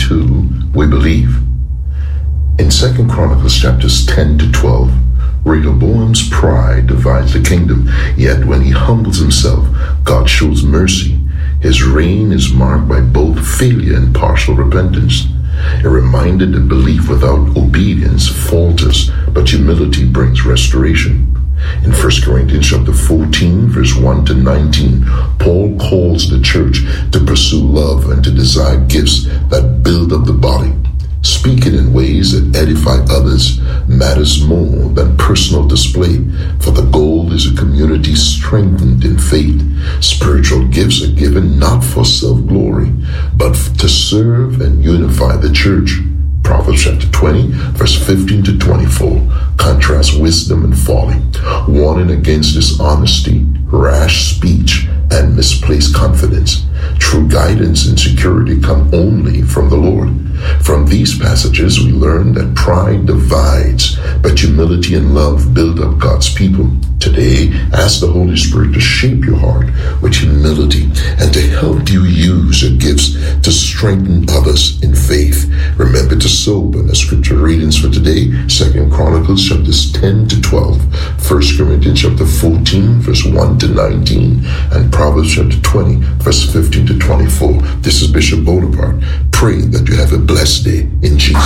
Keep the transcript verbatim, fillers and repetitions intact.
too we believe. In Second Chronicles chapters ten to twelve, Rehoboam's pride divides the kingdom, yet when he humbles himself, God shows mercy. His reign is marked by both failure and partial repentance. A reminder that belief without obedience falters, but humility brings restoration. In First Corinthians chapter fourteen, verse one to nineteen, Paul calls the church to pursue love and to desire gifts that build up the body. Speaking in ways that edify others matters more than personal display, for the goal is a community strengthened in faith. Spiritual gifts are given not for self-glory, but to serve and unify the church. Proverbs chapter twenty, verse fifteen to twenty-four, contrasts wisdom and folly, warning against dishonesty, rash speech, and misplaced confidence. True guidance and security come only from the Lord. From these passages, we learn that pride divides, but humility and love build up God's people. Today, ask the Holy Spirit to shape your heart with humility and to help you use your gifts to strengthen others in faith. Remember to sober the scripture readings for today, Second Chronicles chapters ten to twelve, First Corinthians chapter fourteen, verse one to nineteen, and Proverbs chapter twenty, verse fifteen to twenty-four. This is Bishop Bonaparte, praying that you have a blessed day in Jesus'